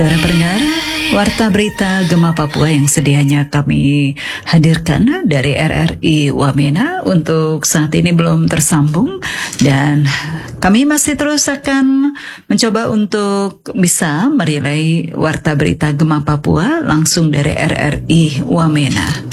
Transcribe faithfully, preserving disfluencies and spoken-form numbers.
Para pendengar, Warta Berita Gema Papua yang sedianya kami hadirkan dari R R I Wamena untuk saat ini belum tersambung, dan kami masih terus akan mencoba untuk bisa merelay Warta Berita Gema Papua langsung dari R R I Wamena.